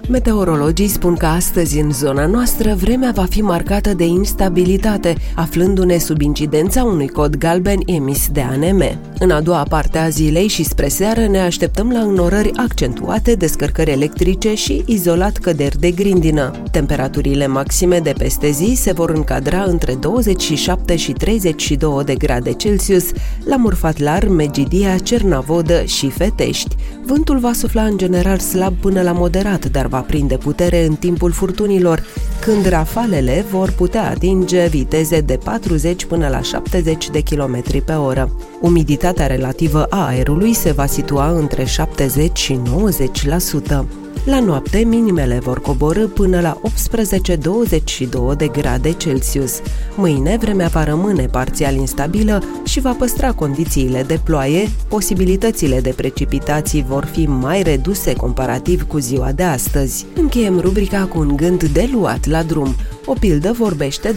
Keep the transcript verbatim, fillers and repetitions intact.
Meteorologii spun că astăzi în zona noastră vremea va fi marcată de instabilitate, aflându-ne sub incidența unui cod galben emis de A N M. În a doua parte a zilei și spre seară ne așteptăm la înnorări accentuate, descărcări electrice și izolat căderi de grindină. Temperaturile maxime de peste zi se vor încadra între douăzeci și șapte și treizeci și două de grade Celsius la Murfatlar, Megidia, Cernavodă și Fetești. Vântul va sufla în general slab până la moderat, dar va prinde putere în timpul furtunilor, când rafalele vor putea atinge viteze de patruzeci până la șaptezeci de kilometri pe oră. Umiditatea relativă a aerului se va situa între șaptezeci și nouăzeci la sută. La noapte, minimele vor coborî până la optsprezece douăzeci și două de grade Celsius. Mâine, vremea va rămâne parțial instabilă și va păstra condițiile de ploaie, posibilitățile de precipitații vor fi mai reduse comparativ cu ziua de astăzi. Încheiem rubrica cu un gând de luat la drum. O pildă vorbește